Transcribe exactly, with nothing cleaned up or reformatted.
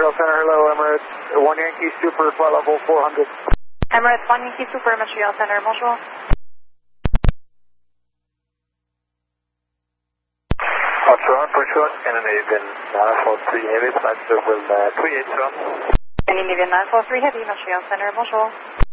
Montreal Center, hello, Emirates. one Yankee Super, flight level four hundred. Emirates one Yankee Super, Montreal Center, bonjour. Montreal, Montreal, Scandinavian nine four three Heavy, flight level uh, three eight zero. Scandinavian nine four three Heavy, Montreal Center, bonjour.